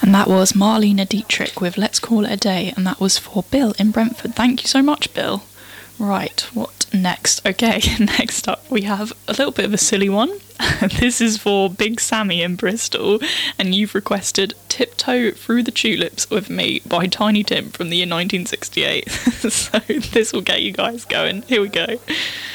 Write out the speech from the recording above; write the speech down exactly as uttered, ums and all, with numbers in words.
And that was Marlena Dietrich with Let's Call It a Day, and that was for Bill in Brentford. Thank you so much, Bill. Right, what next? Okay, next up we have a little bit of a silly one. This is for Big Sammy in Bristol, and you've requested Tiptoe Through the Tulips with Me by Tiny Tim from the year nineteen sixty-eight. So this will get you guys going. Here we go.